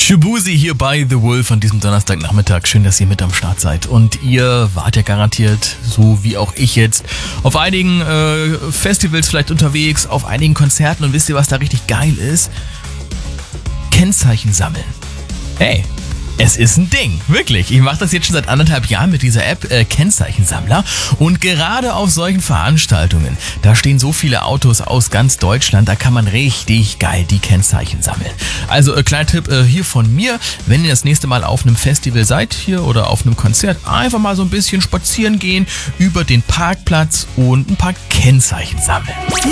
Shaboozey hier bei The Wolf an diesem Donnerstagnachmittag. Schön, dass ihr mit am Start seid. Und ihr wart ja garantiert, so wie auch ich jetzt, auf einigen Festivals vielleicht unterwegs, auf einigen Konzerten. Und wisst ihr, was da richtig geil ist? Kennzeichen sammeln. Hey, es ist ein Ding, wirklich. Ich mache das jetzt schon seit 1,5 Jahren mit dieser App Kennzeichensammler und gerade auf solchen Veranstaltungen, da stehen so viele Autos aus ganz Deutschland, da kann man richtig geil die Kennzeichen sammeln. Also kleiner Tipp hier von mir, wenn ihr das nächste Mal auf einem Festival seid hier oder auf einem Konzert, einfach mal so ein bisschen spazieren gehen über den Parkplatz und ein paar Kennzeichen sammeln.